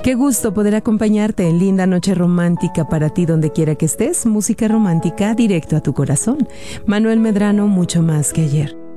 Qué gusto poder acompañarte en linda noche romántica para ti donde quiera que estés. Música romántica directo a tu corazón. Manuel Medrano, mucho más que ayer.